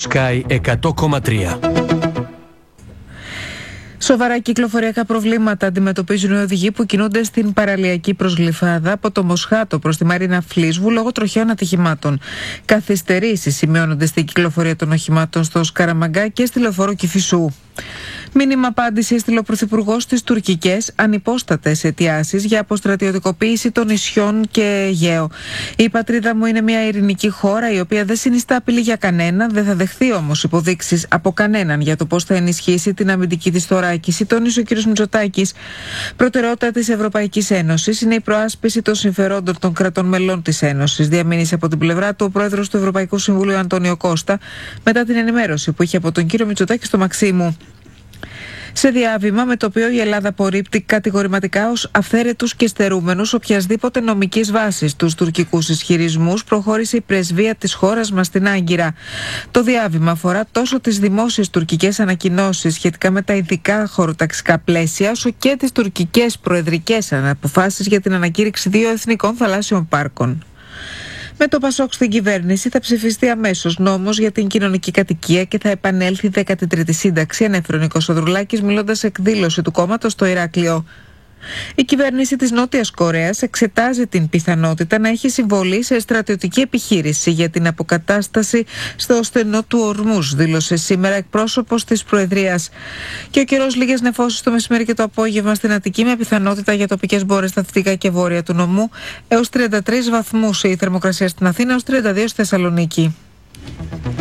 Sky 100,3. Σοβαρά κυκλοφοριακά προβλήματα αντιμετωπίζουν οι οδηγοί που κινούνται στην παραλιακή προσγλυφάδα από το Μοσχάτο προς τη Μαρίνα Φλίσβου λόγω τροχαίων ατυχημάτων. Καθυστερήσεις σημειώνονται στην κυκλοφορία των οχημάτων στο Σκαραμαγκά και στη λεωφόρο Κηφισού. Μήνυμα απάντηση έστειλε ο Πρωθυπουργός στις τουρκικές ανυπόστατες αιτιάσεις για αποστρατιωτικοποίηση των νησιών και Αιγαίο. Η πατρίδα μου είναι μια ειρηνική χώρα η οποία δεν συνιστά απειλή για κανένα, δεν θα δεχθεί όμως υποδείξεις από κανέναν για το πώς θα ενισχύσει την αμυντική της θωράκιση, τόνισε ο κ. Μητσοτάκης. Προτεραιότητα της Ευρωπαϊκής Ένωσης είναι η προάσπιση των συμφερόντων των κρατών μελών της Ένωσης, διαμήνυσε από την πλευρά του ο πρόεδρος του Ευρωπαϊκού Συμβουλίου Αντώνιο Κώστα μετά την ενημέρωση που είχε από τον κ. Μητσοτάκη στο Μαξίμου. Σε διάβημα με το οποίο η Ελλάδα απορρίπτει κατηγορηματικά ως αυθαίρετους και στερούμενους οποιασδήποτε νομικής βάσης τους τουρκικούς ισχυρισμούς, προχώρησε η πρεσβεία της χώρας μας στην Άγκυρα. Το διάβημα αφορά τόσο τις δημόσιες τουρκικές ανακοινώσεις σχετικά με τα ειδικά χωροταξικά πλαίσια, όσο και τις τουρκικές προεδρικές αποφάσεις για την ανακήρυξη 2 εθνικών θαλάσσιων πάρκων. Με το Πασόκ στην κυβέρνηση θα ψηφιστεί αμέσως νόμος για την κοινωνική κατοικία και θα επανέλθει η 13η σύνταξη, ανέφερε ο Νίκος Ανδρουλάκης μιλώντας σε εκδήλωση του κόμματος στο Ηράκλειο. Η κυβέρνηση της Νότιας Κορέας εξετάζει την πιθανότητα να έχει συμβολή σε στρατιωτική επιχείρηση για την αποκατάσταση στο στενό του Ορμούζ, δήλωσε σήμερα εκπρόσωπος της Προεδρίας. Και ο καιρός, λίγες νεφώσεις το μεσημέρι και το απόγευμα στην Αττική, με πιθανότητα για τοπικές μπόρες στα δυτικά και βόρεια του νομού, έως 33 βαθμούς η θερμοκρασία στην Αθήνα, έως 32 στη Θεσσαλονίκη.